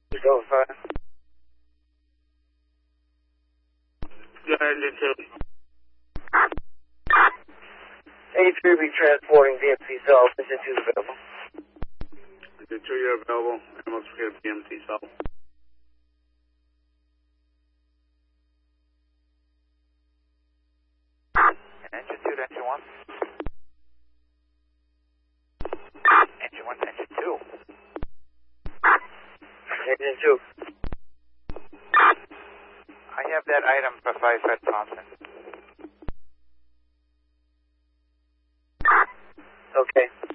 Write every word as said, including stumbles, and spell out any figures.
Go five. Go engine two. A three will be transporting V M C cell. Engine two is available. Engine two, you're available. Animals for V M C cell. Engine two to engine one. Engine one to engine two. Engine two. I have that item for Firefighter Thompson. Okay.